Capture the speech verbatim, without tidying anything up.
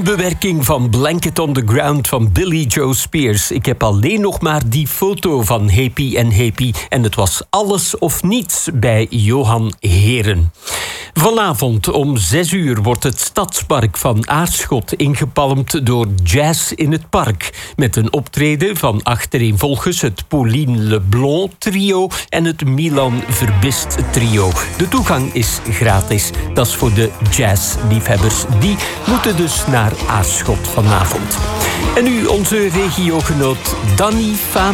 Bewerking van Blanket on the Ground van Billy Joe Spears. Ik heb alleen nog maar die foto van Happy en Happy. En het was alles of niets bij Johan Heren. Vanavond om zes uur wordt het Stadspark van Aarschot ingepalmd door Jazz in het Park. Met een optreden van achtereenvolgens het Pauline Leblond trio en het Milan Verbist trio. De toegang is gratis. Dat is voor de jazzliefhebbers. Die moeten dus naar Aarschot vanavond. En nu onze regiogenoot Danny Faber.